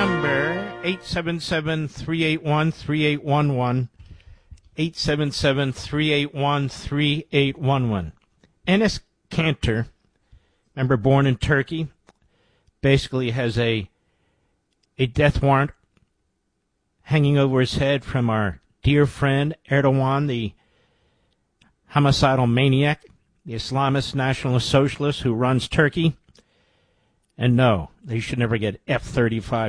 number, 877-381-3811, 877-381-3811. Enes Kanter, remember, born in Turkey, basically has a death warrant hanging over his head from our dear friend Erdogan, the homicidal maniac, the Islamist nationalist socialist who runs Turkey. And no, they should never get F-35